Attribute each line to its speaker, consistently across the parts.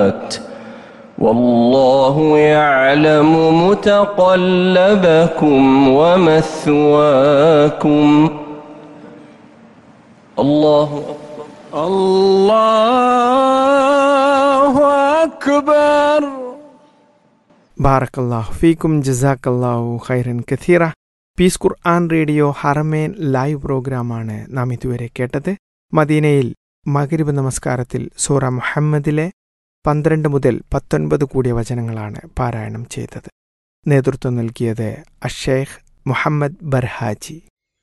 Speaker 1: الظلمات والله يعلم متقلبكم ومثواكم الله أكبر
Speaker 2: الله أكبر.
Speaker 3: ബാറക്കല്ലാഹു ഫീക്കും ജസാക്കല്ലാഹു ഖൈറൻ കഥീറ. പീസ് ഖുർആൻ റേഡിയോ ഹറമേൻ ലൈവ് പ്രോഗ്രാമാണ് നാം ഇതുവരെ കേട്ടത്. മദീനയിൽ മഗ്രിബ് നമസ്കാരത്തിൽ സൂറ മുഹമ്മദിലെ 12 മുതൽ 19 കൂടിയ വചനങ്ങളാണ് പാരായണം ചെയ്തത്. നേതൃത്വം നൽകിയത് അഷേഖ് മുഹമ്മദ് ബർഹാജി.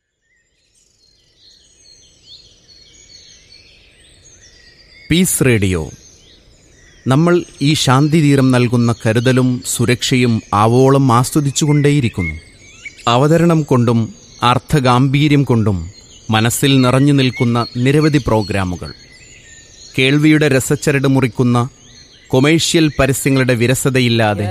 Speaker 4: പീസ് റേഡിയോ നമ്മൾ ഈ ശാന്തിതീരം നൽകുന്ന കരുതലും സുരക്ഷയും ആവോളം ആസ്വദിച്ചുകൊണ്ടേയിരിക്കുന്നു. അവതരണം കൊണ്ടും അർത്ഥഗാംഭീര്യം കൊണ്ടും മനസ്സിൽ നിറഞ്ഞു നിൽക്കുന്ന നിരവധി പ്രോഗ്രാമുകൾ, കേൾവിയുടെ രസച്ചരട് മുറിക്കുന്ന കൊമേഴ്ഷ്യൽ പരസ്യങ്ങളുടെ വിരസതയില്ലാതെ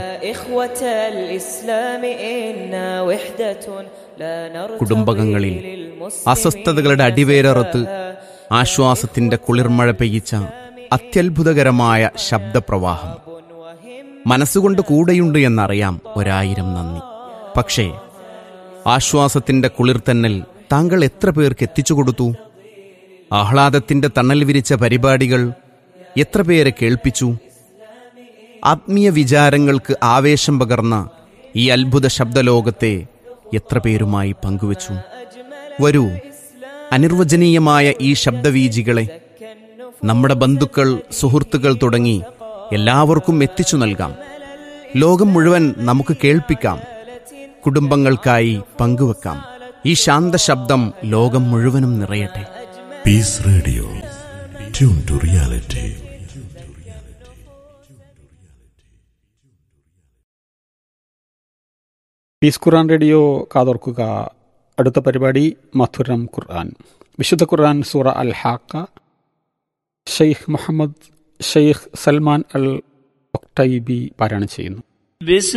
Speaker 4: കുടുംബകങ്ങളിൽ അസ്വസ്ഥതകളുടെ അടിവേരറുത്ത് ആശ്വാസത്തിന്റെ കുളിർമഴ പെയ്യിച്ച അത്യത്ഭുതകരമായ ശബ്ദപ്രവാഹം. മനസ്സുകൊണ്ട് കൂടെയുണ്ട് എന്നറിയാം, 1000 നന്ദി. പക്ഷേ ആശ്വാസത്തിന്റെ കുളിർത്തന്നൽ താങ്കൾ എത്ര പേർക്ക് എത്തിച്ചു കൊടുത്തു? ആഹ്ലാദത്തിന്റെ തണൽ വിരിച്ച പരിപാടികൾ എത്ര പേരെ കേൾപ്പിച്ചു? ആത്മീയ വിചാരങ്ങൾക്ക് ആവേശം പകർന്ന ഈ അത്ഭുത ശബ്ദലോകത്തെ എത്ര പേരുമായി പങ്കുവച്ചു? വരൂ, അനിർവചനീയമായ ഈ ശബ്ദവീജികളെ നമ്മുടെ ബന്ധുക്കൾ, സുഹൃത്തുക്കൾ തുടങ്ങി എല്ലാവർക്കും എത്തിച്ചു നൽകാം. ലോകം മുഴുവൻ നമുക്ക് കേൾപ്പിക്കാം, കുടുംബങ്ങൾക്കായി പങ്കുവെക്കാം. ഈ ശാന്ത ശബ്ദം ലോകം മുഴുവനും നിറയട്ടെ.
Speaker 5: Piece radio, tune to reality.
Speaker 2: Piece Quran radio കാതോർക്കുക. അടുത്ത പരിപാടി മധുരം ഖുർആൻ. വിശുദ്ധ ഖുർആൻ സൂറ അൽ ഹാക്ക ഷെയ്ഖ് സൽമാൻ അൽ ഒക്ടൈബി പാരായണം ചെയ്യുന്നു.